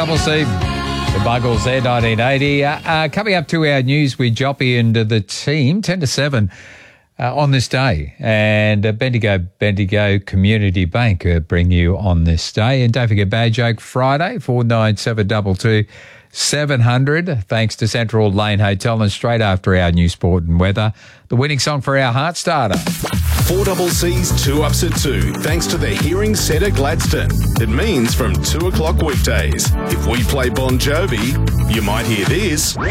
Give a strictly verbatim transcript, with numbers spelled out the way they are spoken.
Double C, the Buggles there, nineteen eighty. Uh, uh, coming up to our news with Joppy and uh, the team, ten to seven uh, on this day. And uh, Bendigo, Bendigo Community Bank uh, bring you on this day. And don't forget Bad Joke Friday, four nine seven two two seven hundred, thanks to Central Lane Hotel. And straight after our new sport and weather, the winning song for our heart starter. four C's two ups at two, thanks to the Hearing Centre Gladstone. It means from two o'clock weekdays. If we play Bon Jovi, you might hear this.